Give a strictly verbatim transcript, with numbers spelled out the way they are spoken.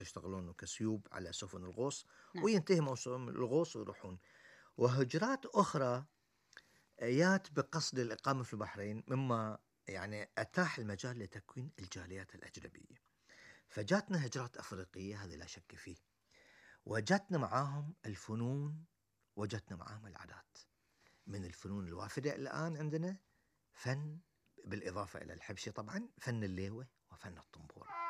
يشتغلون كسيوب على سفن الغوص، نعم. وينتهي موسم الغوص ويروحون. وهجرات أخرى جات بقصد الإقامة في البحرين، مما يعني أتاح المجال لتكوين الجاليات الأجنبية. فجاتنا هجرات أفريقية، هذا لا شك فيه، وجاتنا معاهم الفنون، وجاتنا معاهم العادات. من الفنون الوافدة الآن عندنا فن، بالإضافة إلى الحبشي طبعا، فن الليوة وفن الطنبورة.